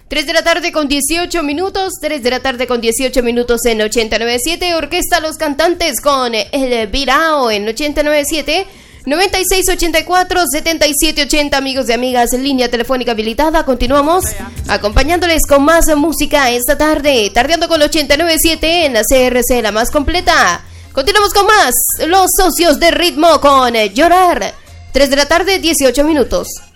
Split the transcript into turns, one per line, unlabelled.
3 de la tarde con 18 minutos, 3 de la tarde con 18 minutos en 89.7, Orquesta Los Cantantes con El Virao en 89.7, 9684-7780, amigos y amigas, línea telefónica habilitada. Continuamos acompañándoles con más música esta tarde, tardeando con 89.7 en la CRC, la más completa. Continuamos con más, Los Socios de Ritmo con Llorar, 3 de la tarde, 18 minutos.